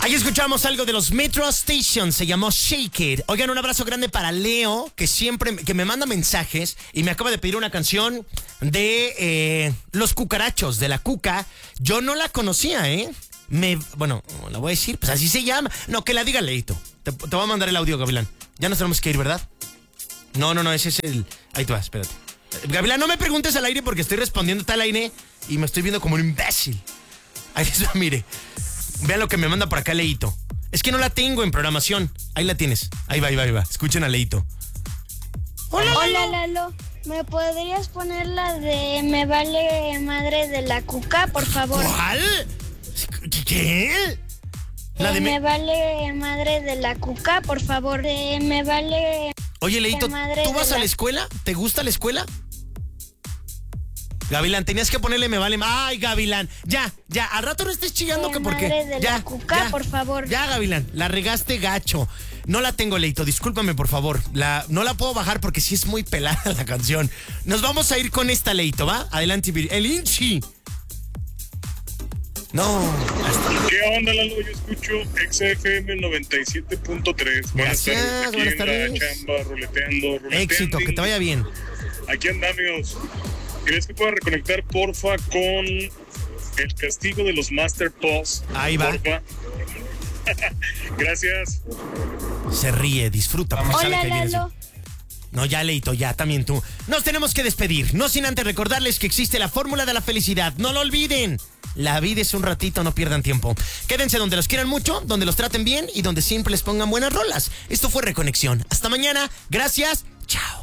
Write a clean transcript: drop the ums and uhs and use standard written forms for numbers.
Ahí escuchamos algo de los Metro Station, se llamó Shake It. Oigan, un abrazo grande para Leo, que me manda mensajes y me acaba de pedir una canción de Los Cucarachos, de La Cuca. Yo no la conocía, Bueno, la voy a decir, pues así se llama. No, que la diga Leito. Te voy a mandar el audio, Gavilán. Ya nos tenemos que ir, ¿verdad? No, ese es el... Ahí tú vas, espérate. Gavilán, no me preguntes al aire porque estoy respondiendo al aire y me estoy viendo como un imbécil. Ahí está, mire. Vean lo que me manda por acá Leito. Es que no la tengo en programación. Ahí la tienes. Ahí va. Escuchen a Leito. Hola, Lalo. ¿Me podrías poner la de Me Vale Madre de La Cuca, por favor? ¿Cuál? ¿Qué? La de Me Vale Madre de La Cuca, por favor. Me Vale... Oye, Leito, madre ¿tú vas de a la- la escuela? ¿Te gusta la escuela? Gavilán, tenías que ponerle Me Vale... Ay, Gavilán, ya, al rato no estés chillando que porque... Madre de La Cuca, por favor. Ya, Gavilán, la regaste gacho. No la tengo, Leito, discúlpame, por favor. No la puedo bajar porque sí es muy pelada la canción. Nos vamos a ir con esta, Leito, ¿va? Adelante, el Inchi. No. ¿Qué onda, Lalo? Yo escucho XFM 97.3. Gracias, aquí buenas en tardes. la chamba, ruleteando. Éxito, que te vaya bien. Aquí andamos. ¿Crees que pueda reconectar, porfa, con el castigo de los Master Boss? Ahí va. Porfa. Gracias. Se ríe, disfruta. porque sabe Hola, que viene Lalo. su- No, ya, Leito, ya, también tú. Nos tenemos que despedir, no sin antes recordarles que existe la fórmula de la felicidad. ¡No lo olviden! La vida es un ratito, no pierdan tiempo. Quédense donde los quieran mucho, donde los traten bien y donde siempre les pongan buenas rolas. Esto fue Reconexión. Hasta mañana. Gracias. Chao.